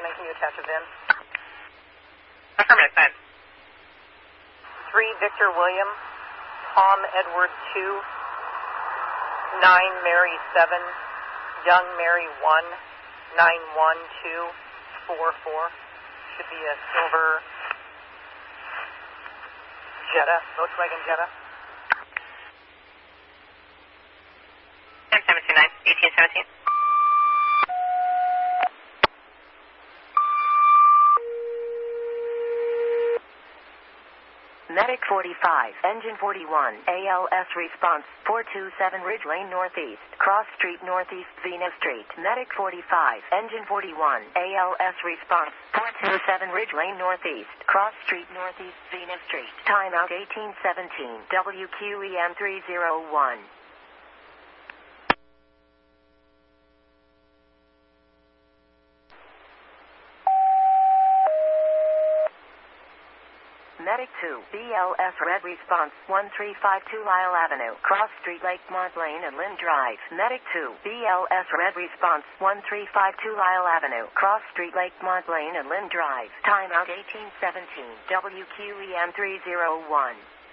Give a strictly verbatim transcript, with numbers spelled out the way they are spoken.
then can you attach a V I N? Affirmative, five. three Victor William, Tom Edward two, nine Mary seven, Young Mary one, nine one two four four. Should be a silver Jetta, Volkswagen Jetta. ten seven two nine, eighteen seventeen. Medic forty-five, Engine forty-one, A L S response, four two seven Ridge Lane Northeast, Cross Street Northeast, Venus Street. Medic forty-five, Engine forty-one, A L S response, four two seven Ridge Lane Northeast, Cross Street Northeast, Venus Street. Timeout eighteen seventeen, W Q E M three zero one. Medic two, B L S Red Response, one three five two Lyle Avenue, Cross Street, Lakemont Lane and Lynn Drive. Medic two, B L S Red Response, one three five two Lyle Avenue, Cross Street, Lakemont Lane and Lynn Drive. Timeout eighteen seventeen, W Q E M three zero one.